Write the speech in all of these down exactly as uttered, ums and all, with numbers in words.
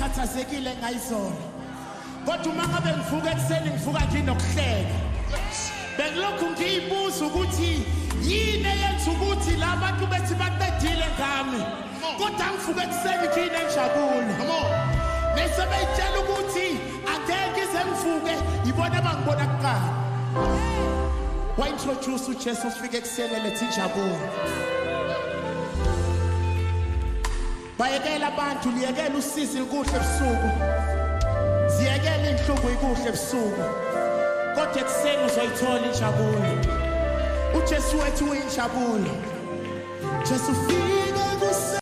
ngikhathazekile ngayizona kodwa uma ngabe ngivuka ekuseni ngivuka nginokuhleka bengilokhu ngiyibuza ukuthi yini eyenza ukuthi labantu bethi baqedile ngami kodwa ngivuka ekuseni nginenjabulo bese beyitshela ukuthi angeke ize ngivuke yibona abangibona kuqala wa introduce uJesu ufike ekuseni lethi injabulo bayekela abantu liyekela usizi ikuhle ebusuku ziyekela inhlungu ikuhle ebusuku kodwa ekuseni uzoyithola injabulo uJesu wethu uyinjabulo Jesu fika kuseni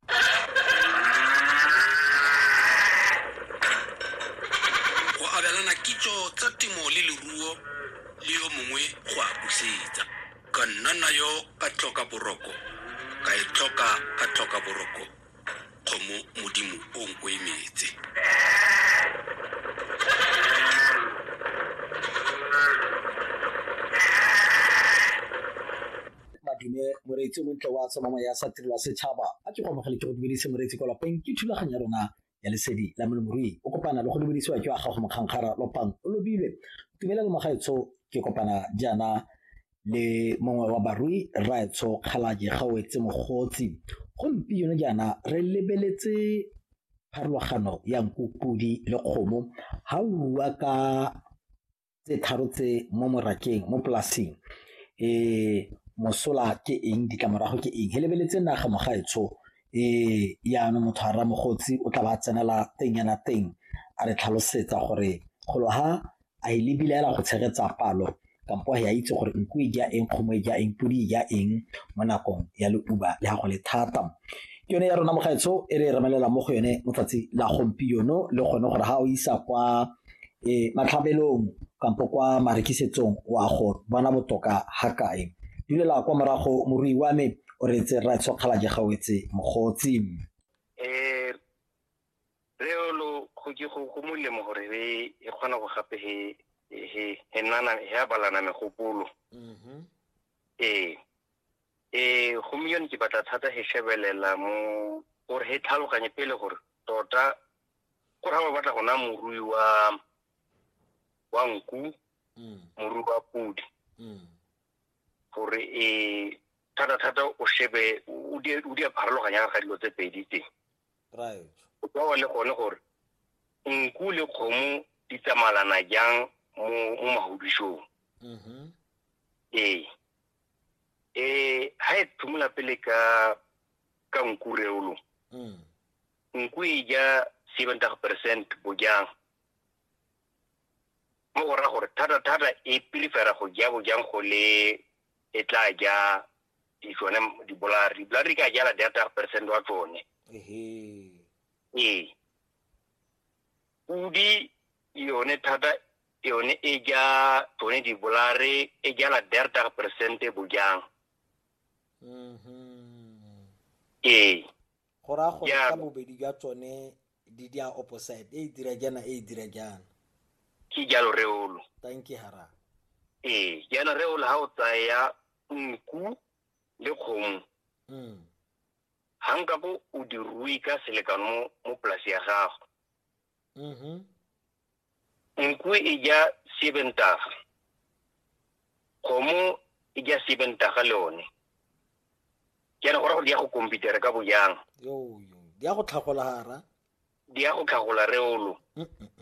go abelana kitso tsa temo le leruo le yo mongwe go a busetsa ka nna nayo ka tlhoka boroko ka e tlhoka ka tlhoka boroko kgomo modimo o nkwemetse madume moreetsi montle wa tsamama ya satiri wa setšhaba a ke go amogele ke go dumedise moreetsi kwa lapeng ke thulaganya ya rona ya lesedi la molemorui o kopana le go lebedisiwa ke wa gago mokgankgara lopang o lobile tumela le magaetsho ke kopana jaana le mongwe wa barui raetsho kgalaje gawetse mogotsi gompieno jaana re lebeletse pharologano ya nkupudi le kgomo ha o bua ka tse tharo tse mo morakeng mo polasing eh mosola ke eng ditlamorago ke eng he lebeletse naga mogaetsho eh yana motho a ramogotsi o tla ba tsenela tenyana teng a re tlhalosetsa gore golo ha a ile bilela go tshegetsa palo kampo ya itse gore nku e ja eng kgomo e ja eng pudi ya eng mo nakong ya leuba le ha go le thata ke yone ya rona mogaetsho e re remelela mo go yone motsatsi la gompieno le gone gore ha o isa kwa eh matlhabelong kampo kwa marekisetsong wa go bona botoka ha kae dilela kwa morago morui wa me o retse Raetsho Kgalaje Gawetse mogotsi eh reolo go ke go go molemo gore re e kgona go gape he he henana ya balana megopolo mhm eh eh go million ke batla thata he shebelela mo gore he tlhaloganye pele gore tota go ra ba batla gona morui wa wa nku mm morui wa pudi mm gore e thata thata o shebe o di o di a pharologanya ga dilo tse pedi tse right o ba le gone gore nku le kgomo di tsamalana jang mo mo mahudishong mhm eh eh ha e thumula pele ka ka nku reolo mm nku e ja seventy percent bojang mo ra gore thata thata e prefera go ja bojang go le e tla ja di tsone di bolari bolari ka ja la thirty percent wa tsone ehe eh udi yone thata yone e ja tsone di bolari e ja la thirty percent bojang mhm eh gora go ka bobedi jwa tsone di dia opposite e dira jana e dira jana ki jalo reolo thank you hara eh jana reolo ha o tsaya nku le kgomo mm hanga bo o di rui ka selekano mo polasi ya gago mhm nku e ja seven taga kgomo e ja seven taga le one jana gore go dia go computer ka bojang yo yo dia go tlhagola hara dia go tlhagola reolo